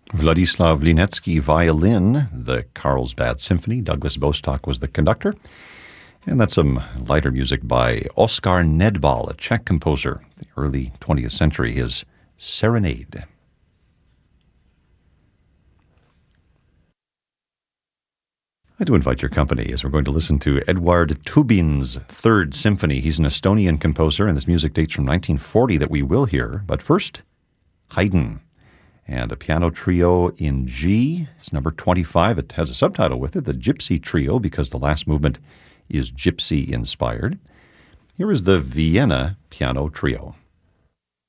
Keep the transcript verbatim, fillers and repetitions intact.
Vladislav Linetsky violin, the Carlsbad Symphony. Douglas Bostock was the conductor. And that's some lighter music by Oskar Nedbal, a Czech composer, the early twentieth century, his Serenade. I do invite your company as we're going to listen to Eduard Tubin's Third Symphony. He's an Estonian composer, and this music dates from nineteen forty that we will hear. But first, Haydn, and a piano trio in G. It's number twenty-five. It has a subtitle with it, the Gypsy Trio, because the last movement is gypsy-inspired. Here is the Vienna Piano Trio.